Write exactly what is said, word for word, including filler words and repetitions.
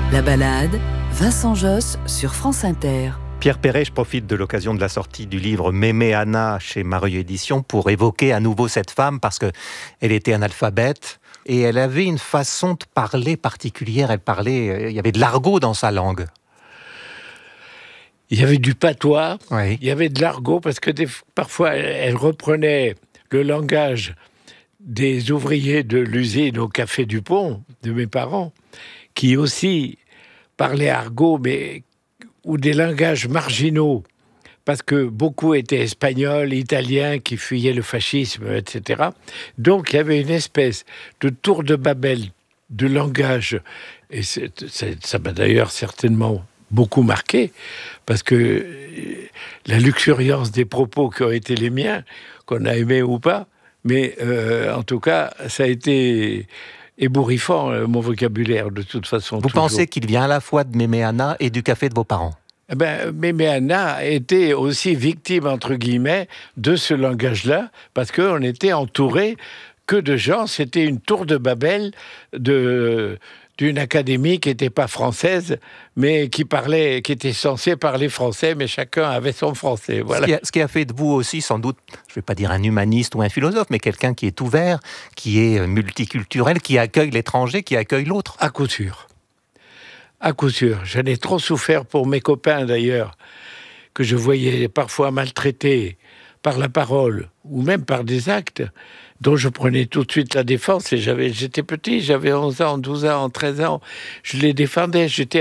La balade, Vincent Josse sur France Inter. Pierre Perret, je profite de l'occasion de la sortie du livre Mémé Anna chez Mareuil Éditions pour évoquer à nouveau cette femme parce qu'elle était analphabète et elle avait une façon de parler particulière. Elle parlait, il y avait de l'argot dans sa langue. Il y avait du patois, Oui. il y avait de l'argot parce que des, parfois elle reprenait le langage des ouvriers de l'usine au Café du Pont, de mes parents, qui aussi parlaient argot, mais ou des langages marginaux, parce que beaucoup étaient espagnols, italiens, qui fuyaient le fascisme, et cetera. Donc il y avait une espèce de tour de Babel de langage, et c'est, c'est, ça m'a d'ailleurs certainement beaucoup marqué, parce que la luxuriance des propos qui ont été les miens, qu'on a aimé ou pas, mais euh, en tout cas, ça a été ébouriffant, euh, mon vocabulaire, de toute façon. Vous toujours. pensez qu'il vient à la fois de Mémé Anna et du café de vos parents ? Eh ben, Mémé Anna était aussi victime, entre guillemets, de ce langage-là, parce qu'on était entouré que de gens, c'était une tour de Babel de... d'une académie qui n'était pas française, mais qui parlait, qui était censée parler français, mais chacun avait son français. Voilà. Ce qui a, ce qui a fait de vous aussi, sans doute, je ne vais pas dire un humaniste ou un philosophe, mais quelqu'un qui est ouvert, qui est multiculturel, qui accueille l'étranger, qui accueille l'autre. À coup sûr. À coup sûr. J'en ai trop souffert pour mes copains, d'ailleurs, que je voyais parfois maltraités par la parole, ou même par des actes, dont je prenais tout de suite la défense. Et j'avais, j'étais petit, j'avais onze ans, douze ans, treize ans. Je les défendais, j'étais